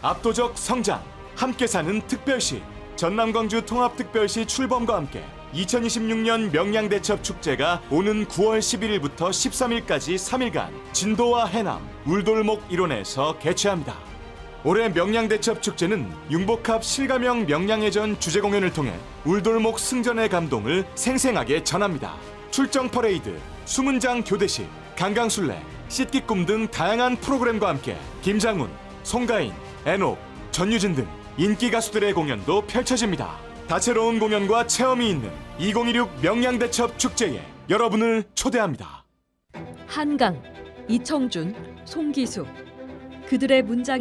압도적 성장, 함께 사는 특별시, 전남광주 통합특별시 출범과 함께 2026년 명량대첩 축제가 오는 9월 11일부터 13일까지 3일간 진도와 해남, 울돌목 일원에서 개최합니다. 올해 명량대첩 축제는 융복합 실가명 명량해전 주제 공연을 통해 울돌목 승전의 감동을 생생하게 전합니다. 출정 퍼레이드, 수문장 교대식, 강강술래, 씻기꿈 등 다양한 프로그램과 함께 김장훈, 송가인, 애녹, 전유진 등 인기 가수들의 공연도 펼쳐집니다. 다채로운 공연과 체험이 있는 2026 명량대첩 축제에 여러분을 초대합니다. 한강, 이청준, 송기수 그들의 문장